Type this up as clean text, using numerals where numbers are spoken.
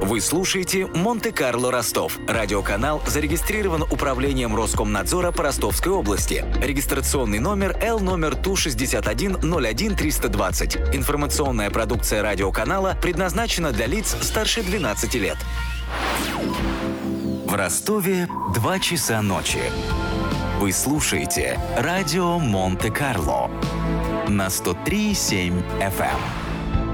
Вы слушаете «Монте-Карло Ростов». Радиоканал зарегистрирован Управлением Роскомнадзора по Ростовской области. Регистрационный номер Л номер ТУ-61-01-320. Информационная продукция радиоканала предназначена для лиц старше 12 лет. В Ростове 2 часа ночи. Вы слушаете радио «Монте-Карло» на 103,7 FM.